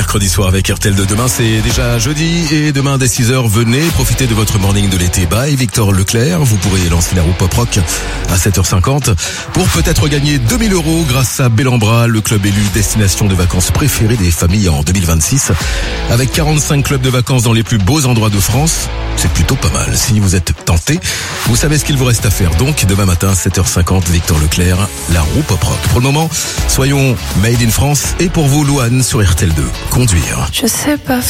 mercredi soir avec RTL2. Demain, c'est déjà jeudi et demain dès 6h, venez profiter de votre morning de l'été by Victor Leclerc. Vous pourrez lancer la roue pop rock à 7h50 pour peut-être gagner 2000 € grâce à Bellambra, le club élu destination de vacances préférée des familles en 2026. Avec 45 clubs de vacances dans les plus beaux endroits de France, c'est plutôt pas mal. Si vous êtes tenté, vous savez ce qu'il vous reste à faire. Donc, demain matin, 7h50, Victor Leclerc, la roue pop rock. Pour le moment, soyons made in France. Et pour vous, Louane sur RTL2. Conduire. Je sais pas